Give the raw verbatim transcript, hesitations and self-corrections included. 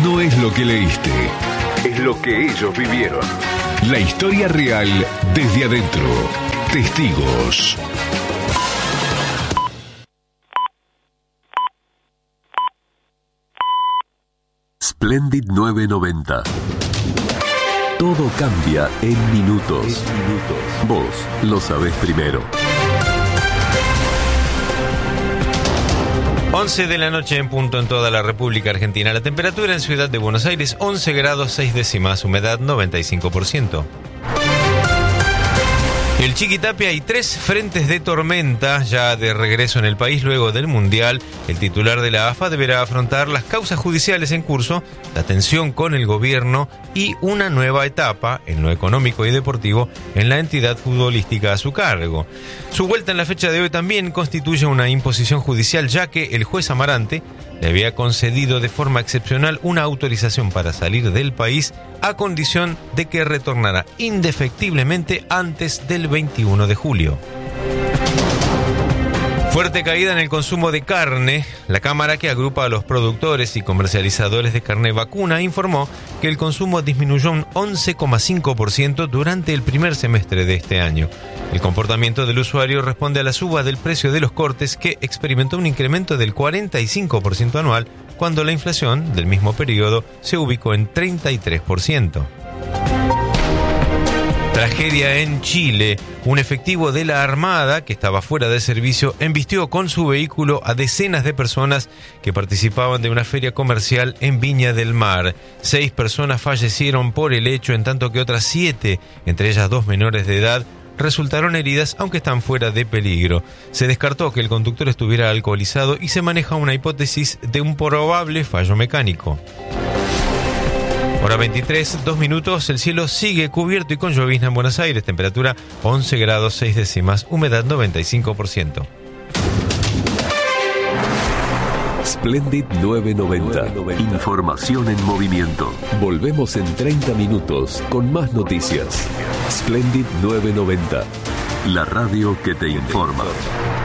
no es lo que leíste, es lo que ellos vivieron. La historia real desde adentro. Testigos. Splendid nueve noventa. Todo cambia en minutos. En minutos. Vos lo sabés primero. once de la noche en punto en toda la República Argentina. La temperatura en Ciudad de Buenos Aires, once grados seis décimas, humedad noventa y cinco por ciento. El Chiquitapia y tres frentes de tormenta ya de regreso en el país luego del Mundial. El titular de la A F A deberá afrontar las causas judiciales en curso, la tensión con el gobierno y una nueva etapa en lo económico y deportivo en la entidad futbolística a su cargo. Su vuelta en la fecha de hoy también constituye una imposición judicial, ya que el juez Amarante le había concedido de forma excepcional una autorización para salir del país a condición de que retornara indefectiblemente antes del veintiuno de julio. Fuerte caída en el consumo de carne. La Cámara, que agrupa a los productores y comercializadores de carne vacuna, informó que el consumo disminuyó un once coma cinco por ciento durante el primer semestre de este año. El comportamiento del usuario responde a la suba del precio de los cortes, que experimentó un incremento del cuarenta y cinco por ciento anual, cuando la inflación del mismo periodo se ubicó en treinta y tres por ciento. Tragedia en Chile. Un efectivo de la Armada, que estaba fuera de servicio, embistió con su vehículo a decenas de personas que participaban de una feria comercial en Viña del Mar. Seis personas fallecieron por el hecho, en tanto que otras siete, entre ellas dos menores de edad, resultaron heridas, aunque están fuera de peligro. Se descartó que el conductor estuviera alcoholizado y se maneja una hipótesis de un probable fallo mecánico. Hora veintitrés, dos minutos, el cielo sigue cubierto y con llovizna en Buenos Aires, temperatura once grados seis décimas, humedad noventa y cinco por ciento. Splendid nueve noventa. Información en movimiento. Volvemos en treinta minutos con más noticias. Splendid nueve noventa. La radio que te informa.